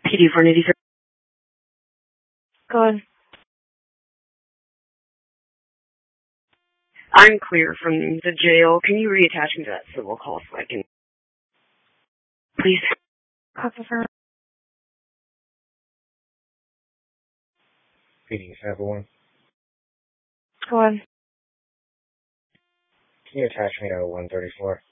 PD for 83. Go ahead. I'm clear from the jail. Can you reattach me to that civil call so I can... Please? Officer. PD 7-1. Go ahead. Can you attach me to 134?